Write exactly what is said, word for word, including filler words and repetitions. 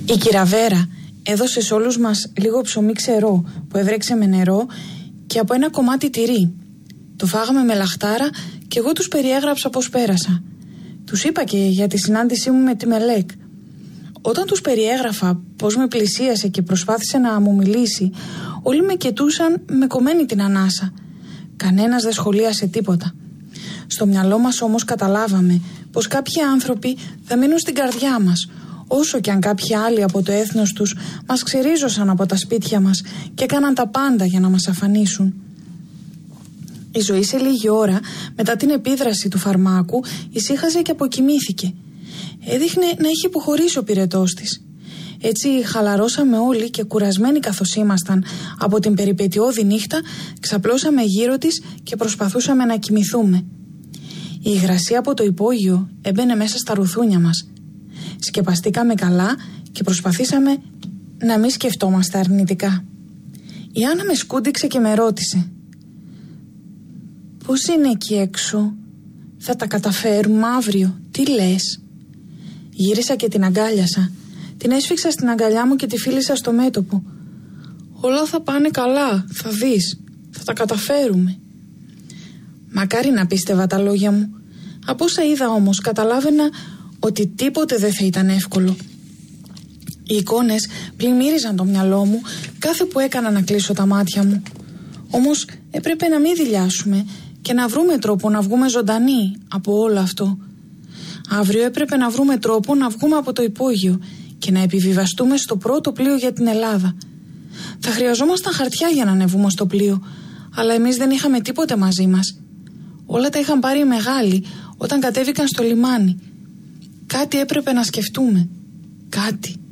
Η Κυραβέρα έδωσε σε όλους μας λίγο ψωμί ξερό που έβρεξε με νερό και από ένα κομμάτι τυρί. Το φάγαμε με λαχτάρα και εγώ τους περιέγραψα πώς πέρασα. Τους είπα και για τη συνάντησή μου με τη Μελέκ. Όταν τους περιέγραφα πώς με πλησίασε και προσπάθησε να μου μιλήσει, όλοι με καιτούσαν με κομμένη την ανάσα. Κανένας δεν σχολίασε τίποτα. Στο μυαλό μας όμως καταλάβαμε πως κάποιοι άνθρωποι θα μείνουν στην καρδιά μας, όσο κι αν κάποιοι άλλοι από το έθνος τους μας ξερίζωσαν από τα σπίτια μας και έκαναν τα πάντα για να μας αφανίσουν. Η ζωή σε λίγη ώρα μετά την επίδραση του φαρμάκου ησύχαζε και αποκοιμήθηκε. Έδειχνε να είχε υποχωρήσει ο πυρετός της. Έτσι χαλαρώσαμε όλοι και κουρασμένοι καθώς ήμασταν από την περιπετειώδη νύχτα, ξαπλώσαμε γύρω της και προσπαθούσαμε να κοιμηθούμε. Η υγρασία από το υπόγειο έμπαινε μέσα στα ρουθούνια μας. Σκεπαστήκαμε καλά και προσπαθήσαμε να μην σκεφτόμαστε αρνητικά. Η Άννα με σκούντιξε και με ρώτησε: «Πώς είναι εκεί έξω? Θα τα καταφέρουμε αύριο? Τι λες?» Γύρισα και την αγκάλιασα. Την έσφιξα στην αγκαλιά μου και τη φίλησα στο μέτωπο. «Όλα θα πάνε καλά, θα δεις. Θα τα καταφέρουμε». Μακάρι να πίστευα τα λόγια μου. Από όσα είδα όμως καταλάβαινα ότι τίποτε δεν θα ήταν εύκολο. Οι εικόνες πλημμύριζαν το μυαλό μου κάθε που έκανα να κλείσω τα μάτια μου. Όμως έπρεπε να μην δειλιάσουμε και να βρούμε τρόπο να βγούμε ζωντανοί από όλο αυτό. Αύριο έπρεπε να βρούμε τρόπο να βγούμε από το υπόγειο και να επιβιβαστούμε στο πρώτο πλοίο για την Ελλάδα. Θα χρειαζόμασταν χαρτιά για να ανεβούμε στο πλοίο, αλλά εμείς δεν είχαμε τίποτε μαζί μας. Όλα τα είχαν πάρει οι μεγάλοι όταν κατέβηκαν στο λιμάνι. Κάτι έπρεπε να σκεφτούμε. Κάτι.